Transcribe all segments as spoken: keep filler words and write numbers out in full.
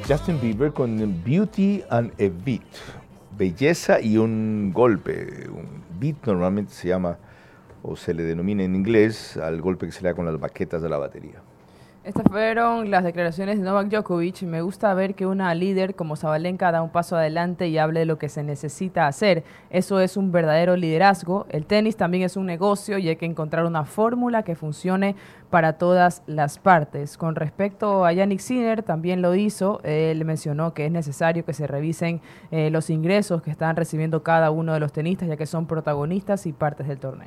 Justin Bieber con Beauty and a Beat, belleza y un golpe. Un beat normalmente se llama o se le denomina en inglés al golpe que se le da con las baquetas de la batería. Estas fueron las declaraciones de Novak Djokovic. Me gusta ver que una líder como Sabalenka da un paso adelante y hable de lo que se necesita hacer. Eso es un verdadero liderazgo. El tenis también es un negocio y hay que encontrar una fórmula que funcione para todas las partes. Con respecto a Jannik Sinner, también lo hizo. Él mencionó que es necesario que se revisen eh, los ingresos que están recibiendo cada uno de los tenistas, ya que son protagonistas y partes del torneo.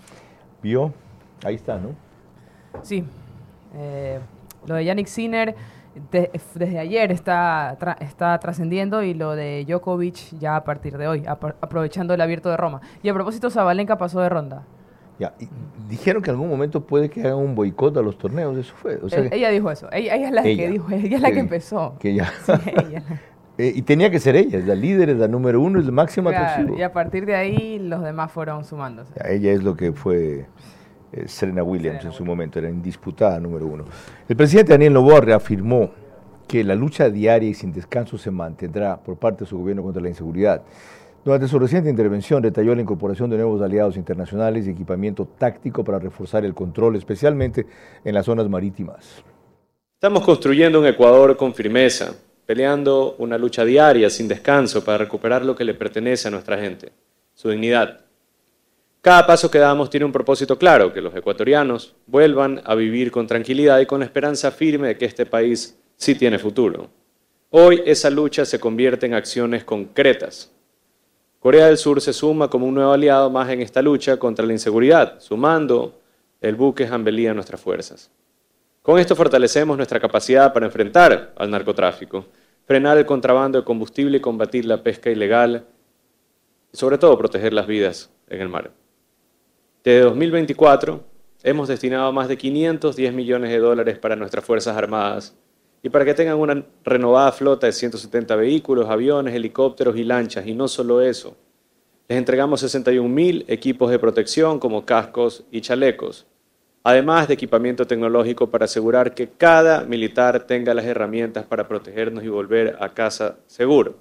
¿Vio? Ahí está, ¿no? Sí. Eh, lo de Jannik Sinner de, desde ayer está, tra, está trascendiendo, y lo de Djokovic ya a partir de hoy, ap aprovechando el Abierto de Roma. Y a propósito, Sabalenka pasó de ronda. Ya, y dijeron que en algún momento puede que hagan un boicot a los torneos, eso fue. O sea, eh, ella dijo eso, ella, ella es la ella, que dijo, ella es la que, que empezó. Que ya. Sí, ella. eh, y tenía que ser ella, es la líder, es la número uno, es el máximo claro, atractivo. Y a partir de ahí los demás fueron sumándose. Ya, ella es lo que fue eh, Serena Williams Serena en su Williams. momento, era indisputada número uno. El presidente Daniel Noboa reafirmó que la lucha diaria y sin descanso se mantendrá por parte de su gobierno contra la inseguridad. Durante su reciente intervención detalló la incorporación de nuevos aliados internacionales y equipamiento táctico para reforzar el control, especialmente en las zonas marítimas. Estamos construyendo un Ecuador con firmeza, peleando una lucha diaria sin descanso para recuperar lo que le pertenece a nuestra gente, su dignidad. Cada paso que damos tiene un propósito claro, que los ecuatorianos vuelvan a vivir con tranquilidad y con la esperanza firme de que este país sí tiene futuro. Hoy esa lucha se convierte en acciones concretas. Corea del Sur se suma como un nuevo aliado más en esta lucha contra la inseguridad, sumando el buque Jambelí a nuestras fuerzas. Con esto fortalecemos nuestra capacidad para enfrentar al narcotráfico, frenar el contrabando de combustible y combatir la pesca ilegal, y sobre todo proteger las vidas en el mar. Desde dos mil veinticuatro hemos destinado más de quinientos diez millones de dólares para nuestras Fuerzas Armadas y para que tengan una renovada flota de ciento setenta vehículos, aviones, helicópteros y lanchas. Y no solo eso, les entregamos sesenta y un mil equipos de protección como cascos y chalecos, además de equipamiento tecnológico para asegurar que cada militar tenga las herramientas para protegernos y volver a casa seguro.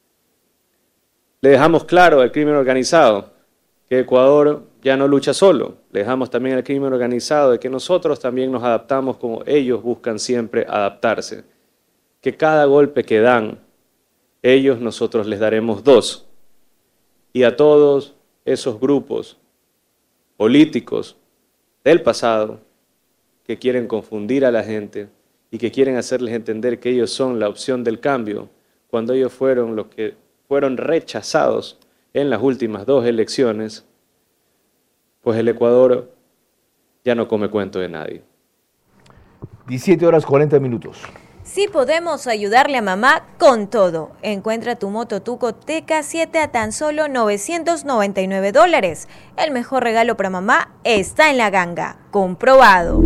Le dejamos claro al crimen organizado que Ecuador ya no lucha solo. Le dejamos también al crimen organizado de que nosotros también nos adaptamos como ellos buscan siempre adaptarse. Que cada golpe que dan, ellos, nosotros les daremos dos. Y a todos esos grupos políticos del pasado que quieren confundir a la gente y que quieren hacerles entender que ellos son la opción del cambio, cuando ellos fueron los que fueron rechazados en las últimas dos elecciones, pues el Ecuador ya no come cuento de nadie. diecisiete horas cuarenta minutos. Sí podemos ayudarle a mamá con todo. Encuentra tu moto Tuco T K siete a tan solo novecientos noventa y nueve dólares. El mejor regalo para mamá está en la ganga. Comprobado.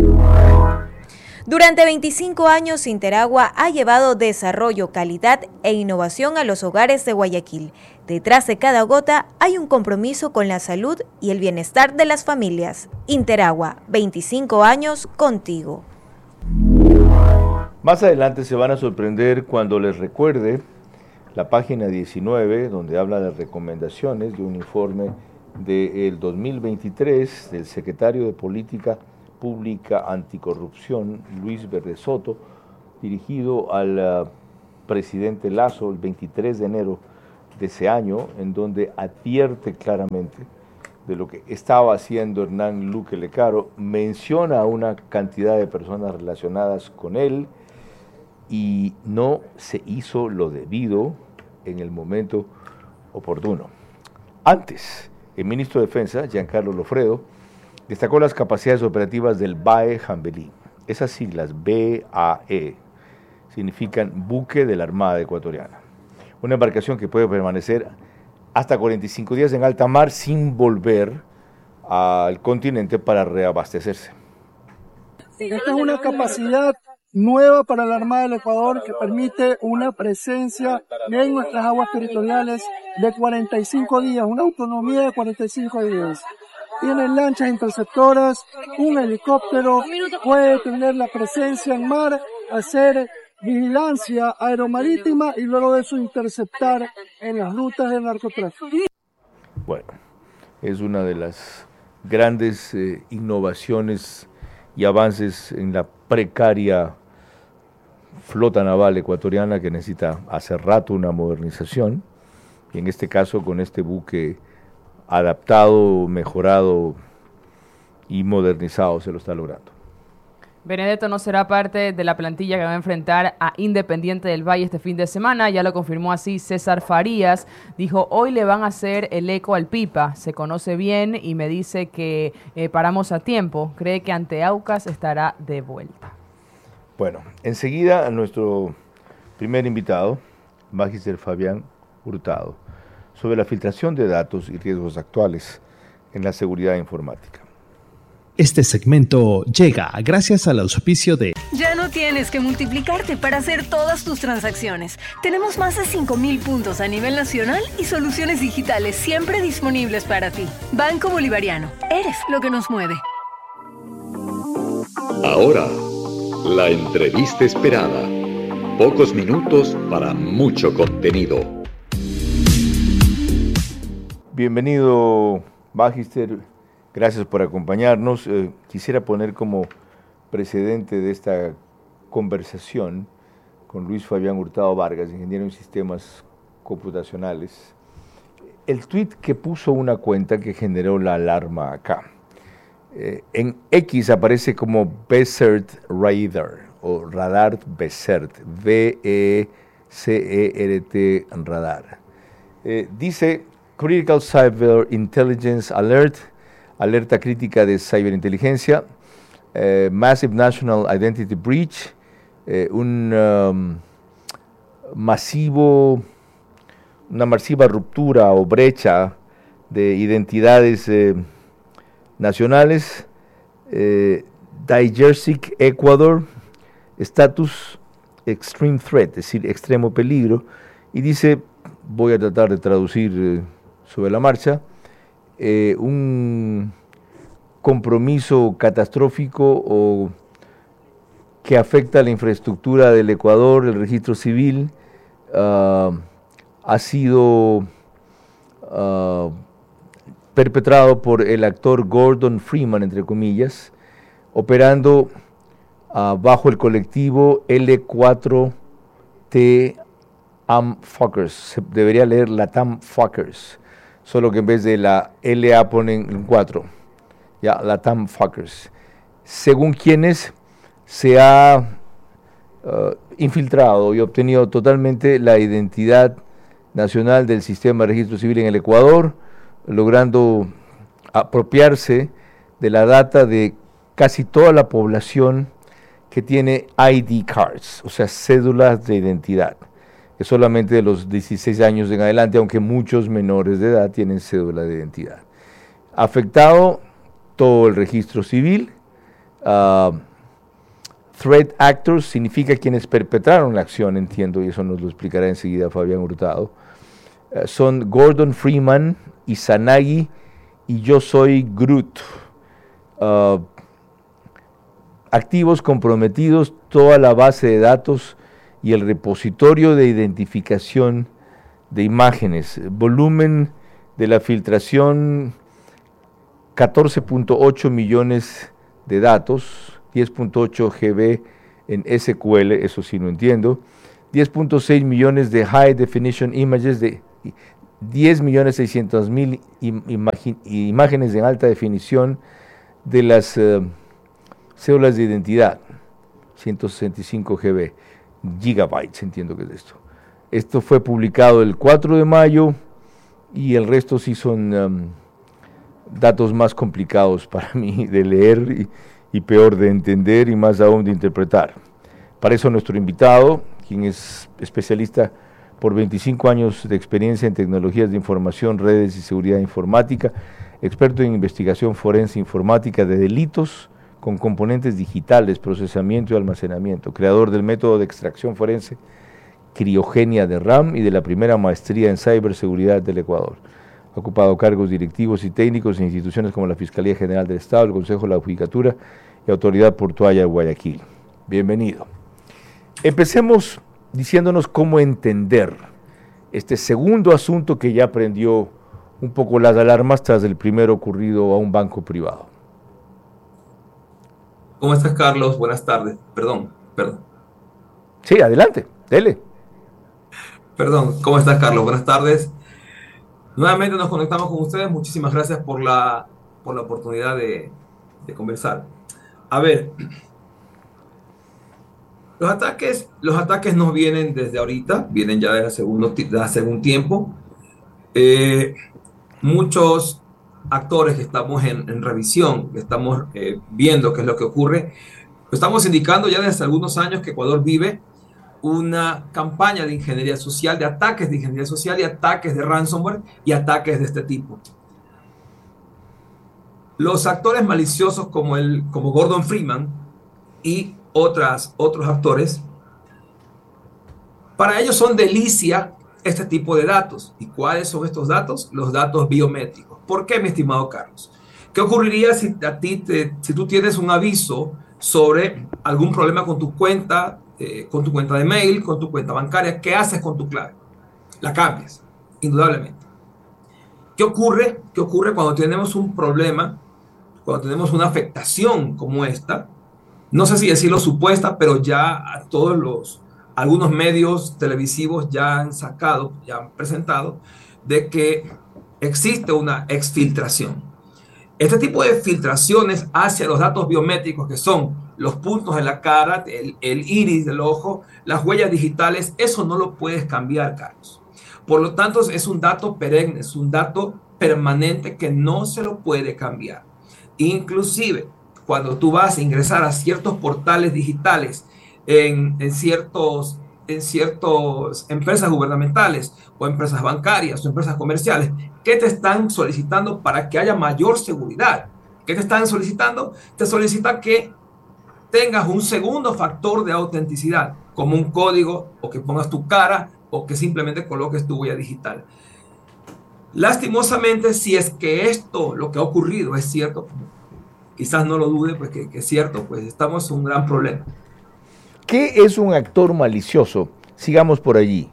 Durante veinticinco años, Interagua ha llevado desarrollo, calidad e innovación a los hogares de Guayaquil. Detrás de cada gota hay un compromiso con la salud y el bienestar de las familias. Interagua, veinticinco años contigo. Más adelante se van a sorprender cuando les recuerde la página diecinueve, donde habla de recomendaciones de un informe del dos mil veintitrés del secretario de Política Pública Anticorrupción, Luis Verde Soto, dirigido al uh, presidente Lasso el veintitrés de enero de ese año, en donde advierte claramente de lo que estaba haciendo Hernán Luque Lecaro, menciona una cantidad de personas relacionadas con él y no se hizo lo debido en el momento oportuno. Antes, el ministro de Defensa, Giancarlo Lofredo, destacó las capacidades operativas del B A E Jambelí. Esas siglas B A E significan Buque de la Armada Ecuatoriana. Una embarcación que puede permanecer hasta cuarenta y cinco días en alta mar sin volver al continente para reabastecerse. Esta es una capacidad nueva para la Armada del Ecuador que permite una presencia en nuestras aguas territoriales de cuarenta y cinco días, una autonomía de cuarenta y cinco días. Tienen lanchas interceptoras, un helicóptero, puede tener la presencia en mar, hacer vigilancia aeromarítima y luego de eso interceptar en las rutas de narcotráfico. Bueno, es una de las grandes eh, innovaciones y avances en la precaria flota naval ecuatoriana que necesita hace rato una modernización, y en este caso con este buque adaptado, mejorado y modernizado se lo está logrando. Benedetto no será parte de la plantilla que va a enfrentar a Independiente del Valle este fin de semana, ya lo confirmó así César Farías, dijo hoy le van a hacer el eco al Pipa, se conoce bien y me dice que eh, paramos a tiempo, cree que ante Aucas estará de vuelta. Bueno, enseguida a nuestro primer invitado, Magíster Fabián Hurtado, sobre la filtración de datos y riesgos actuales en la seguridad informática. Este segmento llega gracias al auspicio de... Ya no tienes que multiplicarte para hacer todas tus transacciones. Tenemos más de cinco mil puntos a nivel nacional y soluciones digitales siempre disponibles para ti. Banco Bolivariano. Eres lo que nos mueve. Ahora, la entrevista esperada. Pocos minutos para mucho contenido. Bienvenido, Magíster. Gracias por acompañarnos. Eh, quisiera poner como precedente de esta conversación con Luis Fabián Hurtado Vargas, ingeniero en sistemas computacionales, el tuit que puso una cuenta que generó la alarma acá. Eh, en X aparece como Besert Radar o Radar Besert, V E C E R T Radar. Eh, dice Critical Cyber Intelligence Alert, alerta crítica de ciberinteligencia, eh, Massive National Identity Breach, eh, un um, masivo, una masiva ruptura o brecha de identidades eh, nacionales, eh, Dijersic Ecuador, status extreme threat, es decir, extremo peligro, y dice, voy a tratar de traducir eh, sobre la marcha, Eh, un compromiso catastrófico o que afecta a la infraestructura del Ecuador, el registro civil, uh, ha sido uh, perpetrado por el actor Gordon Freeman, entre comillas, operando uh, bajo el colectivo L cuatro T A M Fuckers, se debería leer Latam Fuckers, solo que en vez de la L A ponen cuatro, ya, Latam Fuckers, según quienes se ha uh, infiltrado y obtenido totalmente la identidad nacional del sistema de registro civil en el Ecuador, logrando apropiarse de la data de casi toda la población que tiene I D cards, o sea, cédulas de identidad, que solamente de los dieciséis años en adelante, aunque muchos menores de edad tienen cédula de identidad. Afectado todo el registro civil. Uh, threat actors significa quienes perpetraron la acción, entiendo, y eso nos lo explicará enseguida Fabián Hurtado. Uh, son Gordon Freeman, Izanagi y Yo Soy Groot. Uh, activos comprometidos, toda la base de datos y el repositorio de identificación de imágenes. Volumen de la filtración, catorce punto ocho millones de datos, diez punto ocho gigabytes en S Q L, eso sí no entiendo, diez punto seis millones de High Definition Images, de diez millones seiscientos mil imágenes en alta definición de las uh, cédulas de identidad, ciento sesenta y cinco gigabytes. Gigabytes, entiendo que es esto. Esto fue publicado el cuatro de mayo y el resto sí son um, datos más complicados para mí de leer y, y peor de entender y más aún de interpretar. Para eso nuestro invitado, quien es especialista por veinticinco años de experiencia en tecnologías de información, redes y seguridad informática, experto en investigación forense informática de delitos con componentes digitales, procesamiento y almacenamiento, creador del método de extracción forense Criogenia de RAM y de la primera maestría en ciberseguridad del Ecuador. Ha ocupado cargos directivos y técnicos en instituciones como la Fiscalía General del Estado, el Consejo de la Judicatura y Autoridad Portuaria de Guayaquil. Bienvenido. Empecemos diciéndonos cómo entender este segundo asunto que ya prendió un poco las alarmas tras el primero ocurrido a un banco privado. ¿Cómo estás, Carlos? Buenas tardes. Perdón, perdón. Sí, adelante, dele. Perdón, ¿cómo estás, Carlos? Buenas tardes. Nuevamente nos conectamos con ustedes. Muchísimas gracias por la, por la oportunidad de, de conversar. A ver, los ataques, los ataques no vienen desde ahorita, vienen ya desde hace, segundo, desde hace algún tiempo. Eh, muchos actores que estamos en, en revisión, que estamos eh, viendo qué es lo que ocurre, estamos indicando ya desde algunos años que Ecuador vive una campaña de ingeniería social, de ataques de ingeniería social y ataques de ransomware y ataques de este tipo. Los actores maliciosos como, el, como Gordon Freeman y otras, otros actores, para ellos son delicia este tipo de datos. ¿Y cuáles son estos datos? Los datos biométricos. ¿Por qué, mi estimado Carlos? ¿Qué ocurriría si, a ti te, si tú tienes un aviso sobre algún problema con tu cuenta, eh, con tu cuenta de mail, con tu cuenta bancaria? ¿Qué haces con tu clave? La cambias, indudablemente. ¿Qué ocurre? ¿Qué ocurre cuando tenemos un problema, cuando tenemos una afectación como esta? No sé si decirlo supuesta, pero ya todos los, algunos medios televisivos ya han sacado, ya han presentado, de que existe una exfiltración. Este tipo de filtraciones hacia los datos biométricos, que son los puntos en la cara, el, el iris del ojo, las huellas digitales, eso no lo puedes cambiar, Carlos. Por lo tanto, es un dato perenne, es un dato permanente que no se lo puede cambiar. Inclusive, cuando tú vas a ingresar a ciertos portales digitales en, en ciertos en ciertas empresas gubernamentales o empresas bancarias o empresas comerciales, ¿qué te están solicitando para que haya mayor seguridad? ¿Qué te están solicitando? Te solicitan que tengas un segundo factor de autenticidad, como un código, o que pongas tu cara, o que simplemente coloques tu huella digital. Lastimosamente, si es que esto, lo que ha ocurrido, es cierto, quizás no lo dude, pues que, que es cierto, pues estamos en un gran problema. ¿Qué es un actor malicioso? Sigamos por allí.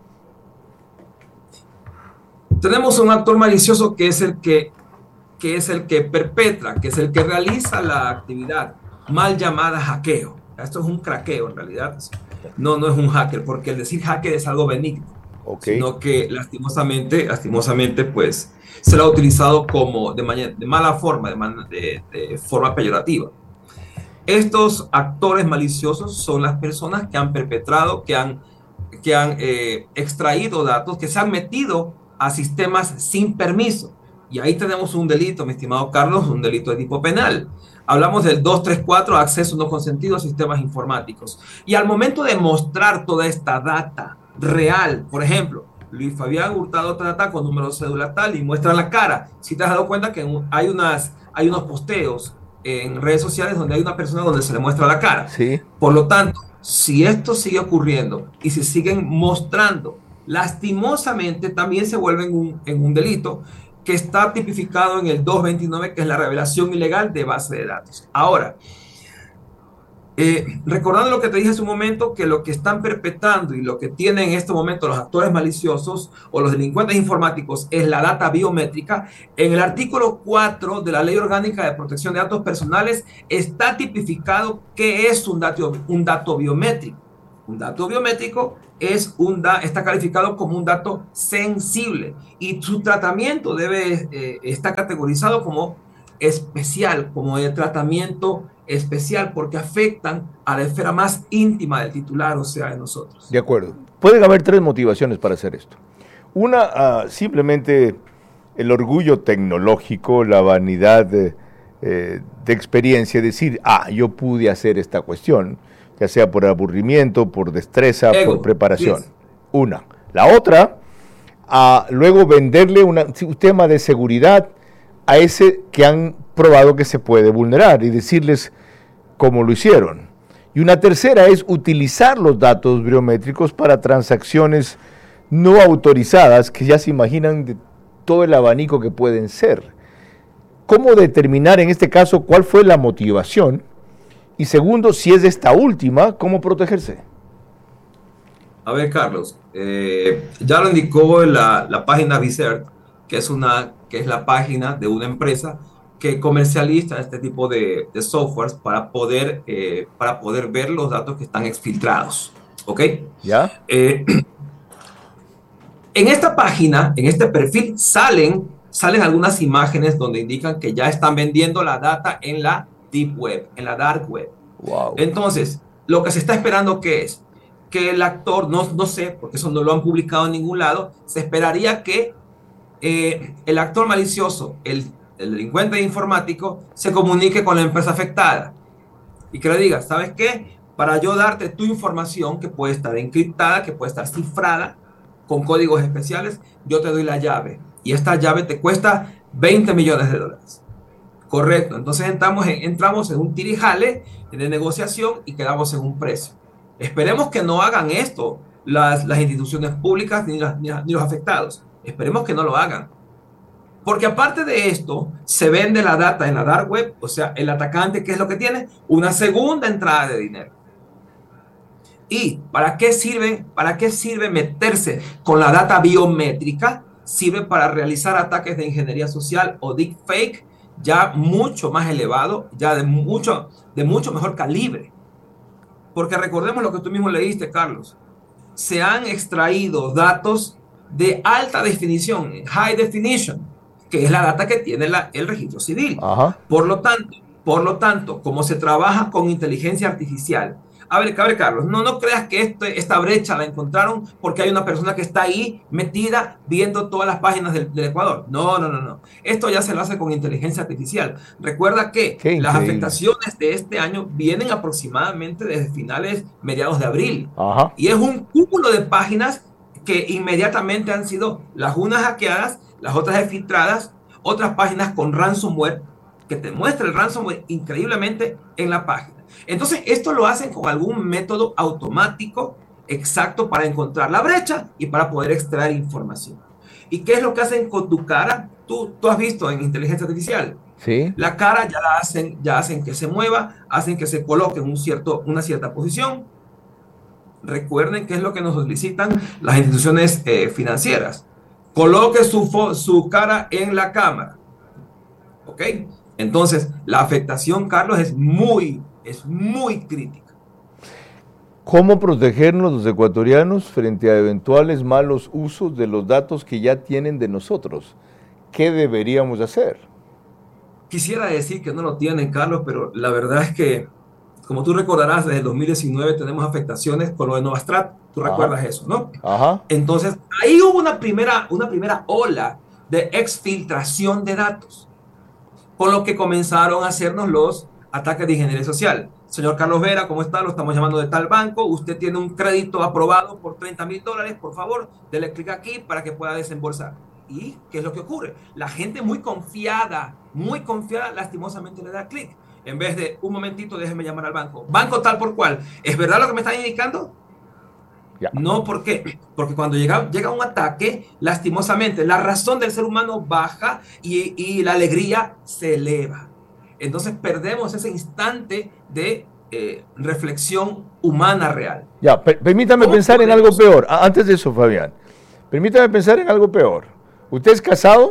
Tenemos un actor malicioso que es el que, que es el que perpetra, que es el que realiza la actividad mal llamada hackeo. Esto es un craqueo en realidad. No, no es un hacker, porque el decir hacker es algo benigno. Okay. Sino que lastimosamente, lastimosamente, pues se lo ha utilizado como de, manera, de mala forma, de, man, de, de forma peyorativa. Estos actores maliciosos son las personas que han perpetrado, que han, que han eh, extraído datos, que se han metido a sistemas sin permiso. Y ahí tenemos un delito, mi estimado Carlos, un delito de tipo penal. Hablamos del doscientos treinta y cuatro, acceso no consentido a sistemas informáticos. Y al momento de mostrar toda esta data real, por ejemplo, Luis Fabián Hurtado trata con número de cédula tal y muestra la cara. Si te has dado cuenta que hay, unas, hay unos posteos en redes sociales donde hay una persona donde se le muestra la cara. Sí. Por lo tanto, si esto sigue ocurriendo y se siguen mostrando, lastimosamente también se vuelve en un, en un delito que está tipificado en el doscientos veintinueve, que es la revelación ilegal de base de datos. Ahora, eh, recordando lo que te dije hace un momento, que lo que están perpetrando y lo que tienen en este momento los actores maliciosos o los delincuentes informáticos es la data biométrica. En el artículo cuatro de la Ley Orgánica de Protección de Datos Personales está tipificado qué es un dato, un dato biométrico. Un dato biométrico es un da, está calificado como un dato sensible y su tratamiento debe eh, está categorizado como especial, como de tratamiento especial, porque afectan a la esfera más íntima del titular, o sea, de nosotros. De acuerdo. Pueden haber tres motivaciones para hacer esto. Una, uh, simplemente el orgullo tecnológico, la vanidad de, eh, de experiencia, decir, ah, yo pude hacer esta cuestión, ya sea por aburrimiento, por destreza, Ego, por preparación. Yes. Una. La otra, a luego venderle una, un tema de seguridad a ese que han probado que se puede vulnerar y decirles cómo lo hicieron. Y una tercera es utilizar los datos biométricos para transacciones no autorizadas, que ya se imaginan de todo el abanico que pueden ser. ¿Cómo determinar en este caso cuál fue la motivación? Y segundo, si es esta última, ¿cómo protegerse? A ver, Carlos, eh, ya lo indicó la, la página Vcert, que es, una, que es la página de una empresa que comercializa este tipo de, de softwares para poder, eh, para poder ver los datos que están exfiltrados. ¿Ok? ¿Ya? Eh, en esta página, en este perfil, salen, salen algunas imágenes donde indican que ya están vendiendo la data en la Deep Web, en la Dark Web. Wow. Entonces, lo que se está esperando, ¿qué es? Que el actor, no, no sé, porque eso no lo han publicado en ningún lado, se esperaría que eh, el actor malicioso, el, el delincuente informático, se comunique con la empresa afectada y que le diga, ¿sabes qué? Para yo darte tu información, que puede estar encriptada, que puede estar cifrada, con códigos especiales, yo te doy la llave. Y esta llave te cuesta veinte millones de dólares. Correcto. Entonces entramos en, entramos en un tirijale de negociación y quedamos en un precio. Esperemos que no hagan esto las, las instituciones públicas ni, las, ni, ni los afectados. Esperemos que no lo hagan. Porque aparte de esto, se vende la data en la dark web, o sea, el atacante, ¿qué es lo que tiene? Una segunda entrada de dinero. ¿Y para qué sirve? ¿Para qué sirve meterse con la data biométrica? Sirve para realizar ataques de ingeniería social o deepfake ya mucho más elevado, ya de mucho, de mucho mejor calibre. Porque recordemos lo que tú mismo leíste, Carlos. Se han extraído datos de alta definición, high definition, que es la data que tiene la, el registro civil. Ajá. Por lo tanto, por lo tanto, como se trabaja con inteligencia artificial, a ver, a ver, Carlos, no, no creas que este, esta brecha la encontraron porque hay una persona que está ahí metida viendo todas las páginas del, del Ecuador. No, no, no, no. Esto ya se lo hace con inteligencia artificial. Recuerda que las afectaciones de este año vienen aproximadamente desde finales, mediados de abril. Ajá. Y es un cúmulo de páginas que inmediatamente han sido las unas hackeadas, las otras exfiltradas, otras páginas con ransomware, que te muestra el ransomware increíblemente en la página. Entonces, esto lo hacen con algún método automático exacto para encontrar la brecha y para poder extraer información. ¿Y qué es lo que hacen con tu cara? Tú, tú has visto en inteligencia artificial. Sí. La cara ya la hacen, ya hacen que se mueva, hacen que se coloque en un cierto, una cierta posición. Recuerden qué es lo que nos solicitan las instituciones eh, financieras. Coloque su, su cara en la cámara. ¿Ok? Entonces, la afectación, Carlos, es muy, es muy crítica. ¿Cómo protegernos los ecuatorianos frente a eventuales malos usos de los datos que ya tienen de nosotros? ¿Qué deberíamos hacer? Quisiera decir que no lo tienen, Carlos, pero la verdad es que, como tú recordarás, desde el dos mil diecinueve tenemos afectaciones con lo de Novastrat. Tú Ajá. recuerdas eso, ¿no? Ajá. Entonces, ahí hubo una primera, una primera ola de exfiltración de datos, con lo que comenzaron a hacernos los ataques de ingeniería social. Señor Carlos Vera, ¿cómo está? Lo estamos llamando de tal banco. Usted tiene un crédito aprobado por treinta mil dólares. Por favor, dele clic aquí para que pueda desembolsar. ¿Y qué es lo que ocurre? La gente muy confiada, muy confiada, lastimosamente le da clic. En vez de, un momentito, déjeme llamar al banco. Banco tal por cual. ¿Es verdad lo que me están indicando? Ya. No, ¿por qué? Porque cuando llega, llega un ataque, lastimosamente, la razón del ser humano baja y, y la alegría se eleva. Entonces perdemos ese instante de eh, reflexión humana real. Ya, per permítame pensar podemos? en algo peor. Antes de eso, Fabián, permítame pensar en algo peor. ¿Usted es casado?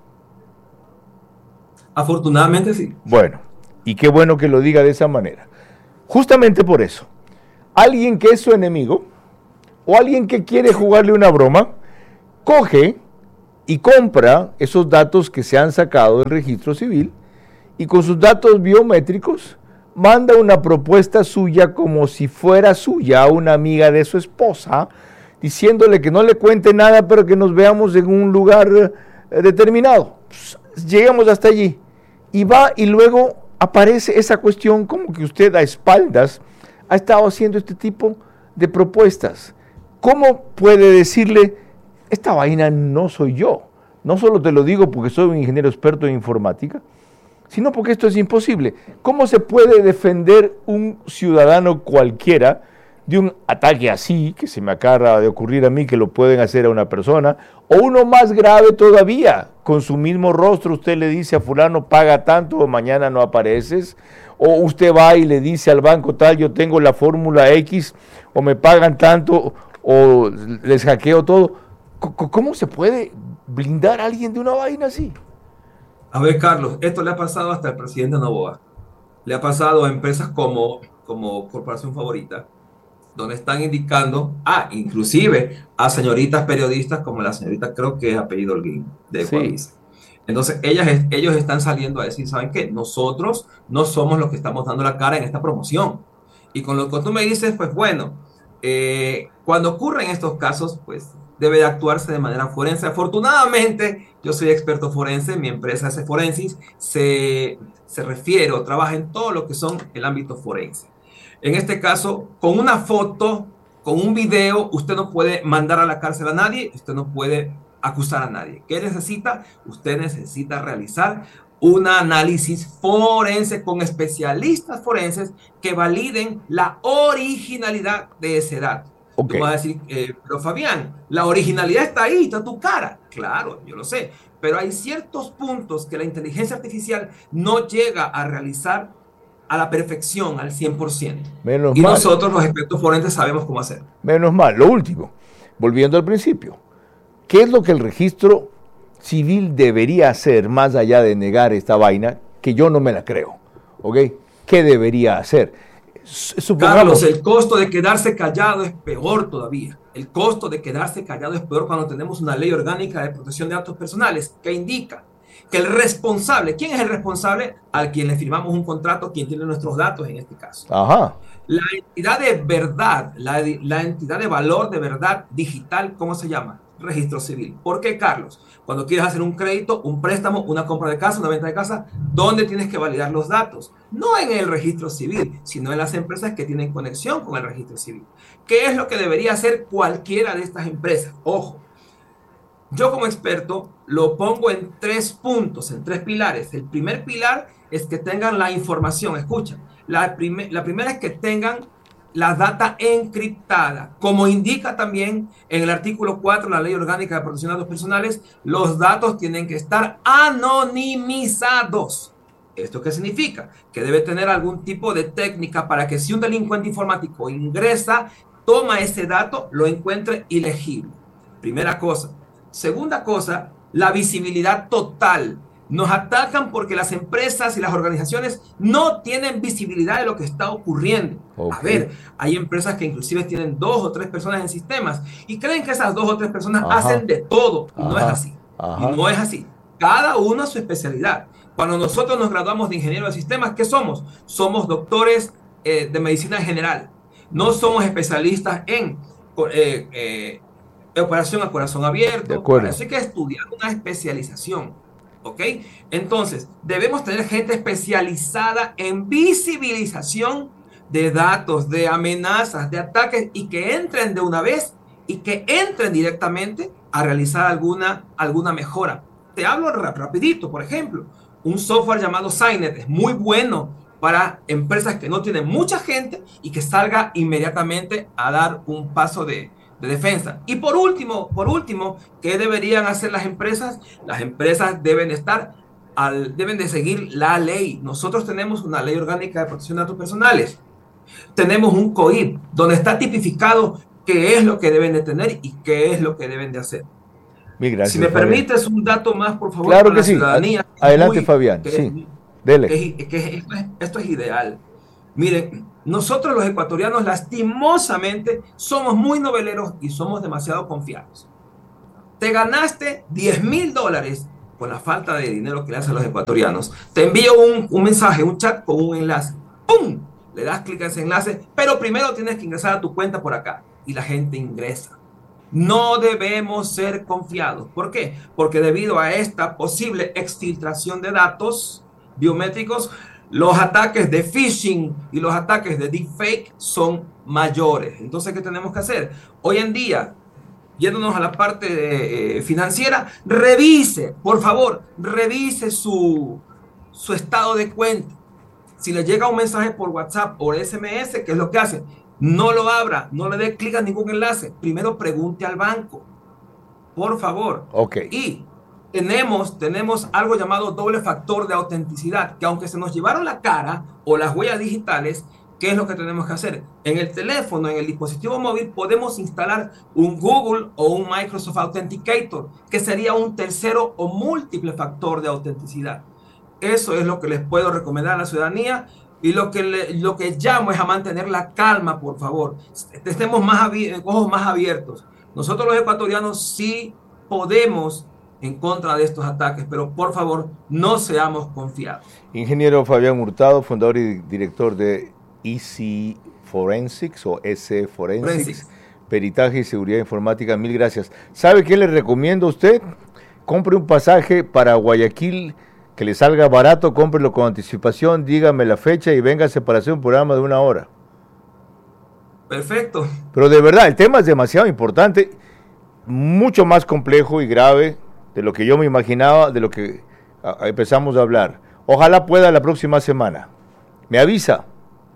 Afortunadamente sí. Bueno, y qué bueno que lo diga de esa manera. Justamente por eso, alguien que es su enemigo, o alguien que quiere jugarle una broma, coge y compra esos datos que se han sacado del registro civil y con sus datos biométricos manda una propuesta suya como si fuera suya a una amiga de su esposa, diciéndole que no le cuente nada, pero que nos veamos en un lugar eh, determinado. Pues, llegamos hasta allí y va y luego aparece esa cuestión como que usted a espaldas ha estado haciendo este tipo de propuestas. ¿Cómo puede decirle, esta vaina no soy yo? No solo te lo digo porque soy un ingeniero experto en informática, sino porque esto es imposible. ¿Cómo se puede defender un ciudadano cualquiera de un ataque así, que se me acaba de ocurrir a mí que lo pueden hacer a una persona, o uno más grave todavía, con su mismo rostro usted le dice a fulano, paga tanto, o mañana no apareces, o usted va y le dice al banco tal, yo tengo la fórmula X, o me pagan tanto, o les hackeo todo. ¿Cómo se puede blindar a alguien de una vaina así? A ver, Carlos, esto le ha pasado hasta al presidente Noboa. Le ha pasado a empresas como, como Corporación Favorita, donde están indicando, ah, inclusive a señoritas periodistas como la señorita, creo que es apellido Holguín, de Ecuavisa. Sí. Entonces, ellas, ellos están saliendo a decir, ¿saben qué? Nosotros no somos los que estamos dando la cara en esta promoción. Y con lo que tú me dices, pues bueno, eh, cuando ocurren estos casos, pues debe de actuarse de manera forense. Afortunadamente, yo soy experto forense, mi empresa hace forensis, se, se refiere o trabaja en todo lo que son el ámbito forense. En este caso, con una foto, con un video, usted no puede mandar a la cárcel a nadie, usted no puede acusar a nadie. ¿Qué necesita? Usted necesita realizar un análisis forense con especialistas forenses que validen la originalidad de ese dato. Okay. Tú vas a decir, eh, pero Fabián, la originalidad está ahí, está tu cara. Claro, yo lo sé, pero hay ciertos puntos que la inteligencia artificial no llega a realizar a la perfección, al cien por ciento. Menos y mal. Nosotros, los expertos forenses, sabemos cómo hacer. Menos mal. Lo último, volviendo al principio, ¿qué es lo que el registro civil debería hacer más allá de negar esta vaina, que yo no me la creo? ¿Ok? ¿Qué debería hacer? Supongamos, Carlos, el costo de quedarse callado es peor todavía. El costo de quedarse callado es peor cuando tenemos una ley orgánica de protección de datos personales que indica que el responsable, ¿quién es el responsable? Al quien le firmamos un contrato, quien tiene nuestros datos en este caso. Ajá. La entidad de verdad, la, la entidad de valor de verdad digital, ¿cómo se llama? Registro civil. ¿Por qué, Carlos? Cuando quieres hacer un crédito, un préstamo, una compra de casa, una venta de casa, ¿dónde tienes que validar los datos? No en el registro civil, sino en las empresas que tienen conexión con el registro civil. ¿Qué es lo que debería hacer cualquiera de estas empresas? Ojo, yo como experto lo pongo en tres puntos, en tres pilares. El primer pilar es que tengan la información. Escucha, la, prime, la primera es que tengan la data encriptada, como indica también en el artículo cuatro de la Ley Orgánica de Protección de Datos Personales, los datos tienen que estar anonimizados. ¿Esto qué significa? Que debe tener algún tipo de técnica para que si un delincuente informático ingresa, toma ese dato, lo encuentre ilegible. Primera cosa. Segunda cosa, la visibilidad total. Nos atacan porque las empresas y las organizaciones no tienen visibilidad de lo que está ocurriendo. Okay. A ver, hay empresas que inclusive tienen dos o tres personas en sistemas y creen que esas dos o tres personas Ajá. hacen de todo. Y Ajá. no es así. Ajá. Y no es así. Cada uno a su especialidad. Cuando nosotros nos graduamos de ingeniero de sistemas, ¿qué somos? Somos doctores eh, de medicina general. No somos especialistas en eh, eh, operación a corazón abierto. Para eso hay que estudiar una especialización. ¿Ok? Entonces, debemos tener gente especializada en visibilización de datos, de amenazas, de ataques y que entren de una vez y que entren directamente a realizar alguna, alguna mejora. Te hablo rapidito, por ejemplo, un software llamado Signet es muy bueno para empresas que no tienen mucha gente y que salga inmediatamente a dar un paso de de defensa. Y por último, por último, ¿qué deberían hacer las empresas? Las empresas deben estar, al, deben de seguir la ley. Nosotros tenemos una ley orgánica de protección de datos personales. Tenemos un C O I P donde está tipificado qué es lo que deben de tener y qué es lo que deben de hacer. Muy gracias, si me Fabián. permites un dato más, por favor, claro para que la sí. ciudadanía. Adelante, muy, Fabián. Que, sí. Dele. Que, que esto, es, esto es ideal. Miren, nosotros los ecuatorianos lastimosamente somos muy noveleros y somos demasiado confiados. Te ganaste diez mil dólares con la falta de dinero que le hacen los ecuatorianos. Te envío un, un mensaje, un chat con un enlace. ¡Pum! Le das clic a ese enlace, pero primero tienes que ingresar a tu cuenta por acá. Y la gente ingresa. No debemos ser confiados. ¿Por qué? Porque debido a esta posible exfiltración de datos biométricos, los ataques de phishing y los ataques de deepfake son mayores. Entonces, ¿qué tenemos que hacer? Hoy en día, yéndonos a la parte eh, financiera, revise, por favor, revise su, su estado de cuenta. Si le llega un mensaje por WhatsApp o S M S, ¿qué es lo que hace? No lo abra, no le dé clic a ningún enlace. Primero pregunte al banco, por favor. Ok. Y Tenemos, tenemos algo llamado doble factor de autenticidad, que aunque se nos llevaron la cara o las huellas digitales, ¿qué es lo que tenemos que hacer? En el teléfono, en el dispositivo móvil, podemos instalar un Google o un Microsoft Authenticator, que sería un tercero o múltiple factor de autenticidad. Eso es lo que les puedo recomendar a la ciudadanía, y lo que, le, lo que llamo es a mantener la calma, por favor. Estemos más ojos más abiertos. Nosotros los ecuatorianos sí podemos en contra de estos ataques, pero por favor no seamos confiados. Ingeniero Fabián Hurtado, fundador y director de E C Forensics o S Forensics, Forensics, Peritaje y Seguridad Informática, mil gracias. ¿Sabe qué le recomiendo a usted? Compre un pasaje para Guayaquil que le salga barato, cómprelo con anticipación, dígame la fecha y véngase para hacer un programa de una hora. Perfecto. Pero de verdad, el tema es demasiado importante, mucho más complejo y grave de lo que yo me imaginaba, de lo que a, a empezamos a hablar. Ojalá pueda la próxima semana. ¿Me avisa?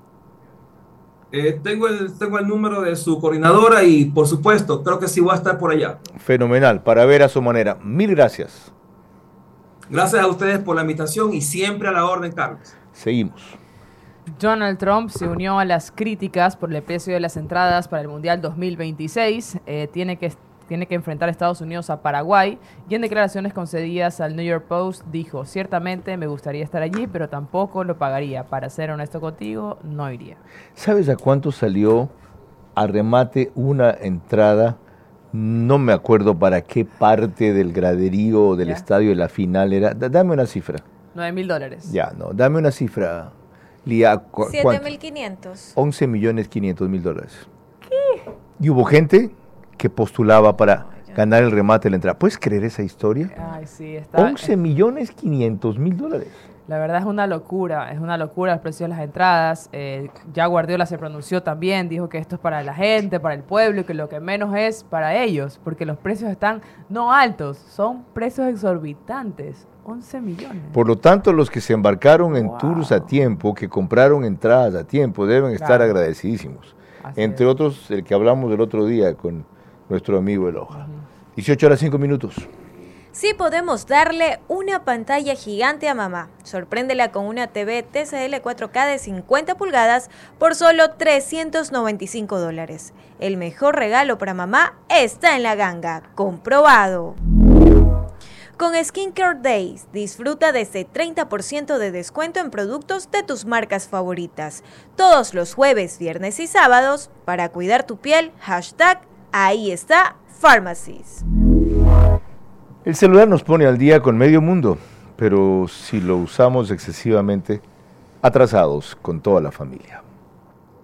Eh, tengo, el, tengo el número de su coordinadora y, por supuesto, creo que sí voy a estar por allá. Fenomenal, para ver a su manera. Mil gracias. Gracias a ustedes por la invitación y siempre a la orden, Carlos. Seguimos. Donald Trump se unió a las críticas por el precio de las entradas para el Mundial dos mil veintiséis. Eh, tiene que tiene que enfrentar a Estados Unidos a Paraguay, y en declaraciones concedidas al New York Post dijo: ciertamente me gustaría estar allí, pero tampoco lo pagaría. Para ser honesto contigo, no iría. ¿Sabes a cuánto salió a remate una entrada? No me acuerdo para qué parte del graderío o del ¿Ya? estadio de la final era. D- dame una cifra. Nueve mil dólares. Ya, no, dame una cifra. Lía, cu- Siete mil quinientos. Once millones quinientos mil dólares. ¿Qué? Y hubo gente que postulaba para ganar el remate de la entrada. ¿Puedes creer esa historia? Ay, sí, está. Once millones quinientos mil dólares. La verdad es una locura, es una locura el precio de las entradas. Eh, ya Guardiola se pronunció también, dijo que esto es para la gente, para el pueblo, y que lo que menos es para ellos, porque los precios están no altos, son precios exorbitantes, once millones. Por lo tanto, los que se embarcaron en Wow. tours a tiempo, que compraron entradas a tiempo, deben Claro. estar agradecidísimos. Así Entre es. otros, el que hablamos el otro día con nuestro amigo Eloja. Uh-huh. dieciocho horas cinco minutos. Sí podemos darle una pantalla gigante a mamá. Sorpréndela con una T V T C L cuatro K de cincuenta pulgadas por solo trescientos noventa y cinco dólares. El mejor regalo para mamá está en la ganga. Comprobado. Con Skincare Days, disfruta de ese treinta por ciento de descuento en productos de tus marcas favoritas. Todos los jueves, viernes y sábados, para cuidar tu piel, hashtag ahí está Pharmacies. El celular nos pone al día con medio mundo, pero si lo usamos excesivamente, atrasados con toda la familia.